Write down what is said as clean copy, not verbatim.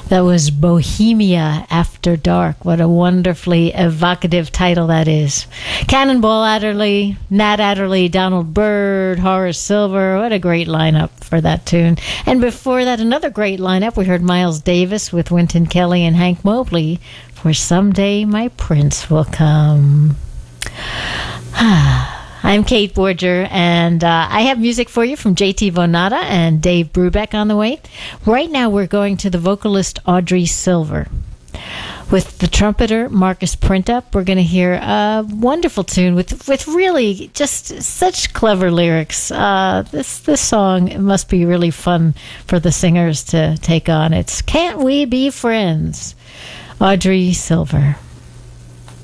That was Bohemia After Dark. What a wonderfully evocative title that is. Cannonball Adderley, Nat Adderley, Donald Byrd, Horace Silver. What a great lineup for that tune. And before that, another great lineup. We heard Miles Davis with Wynton Kelly and Hank Mobley for Someday My Prince Will Come. I'm Kate Borger, and I have music for you from J.T. Vonada and Dave Brubeck on the way. Right now, we're going to the vocalist Audrey Silver. With the trumpeter Marcus Printup, we're going to hear a wonderful tune with really just such clever lyrics. This song must be really fun for the singers to take on. It's Can't We Be Friends? Audrey Silver.